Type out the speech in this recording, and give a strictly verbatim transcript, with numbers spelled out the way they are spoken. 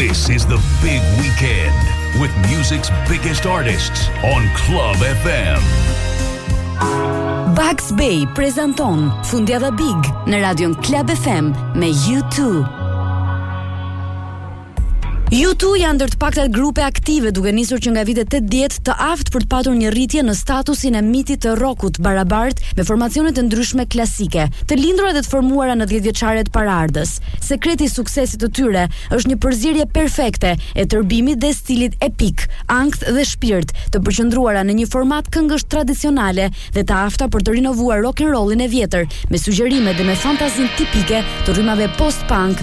This is the big weekend with music's biggest artists on Club F M. Bugs Bay prezanton Fundjava Big në radion Club F M me U two. U two janë ndër të paktat grupe aktive duke nisur që nga vitet ottanta të aftë për të patur një rritje në statusin e mitit të rockut barabart me formacione të ndryshme klasike, të lindura dhe të formuara në dhjetëvjeçaret paraardhës. Sekreti i suksesit të tyre është një përzierje perfekte e tërbimit dhe stilit epik, ankth dhe shpirt, të përqendruara në një format këngësh tradicionale dhe të afta për të rinovuar rock and rollin e vjetër, me sugjerime dhe me fantazin tipike të rrymave post-punk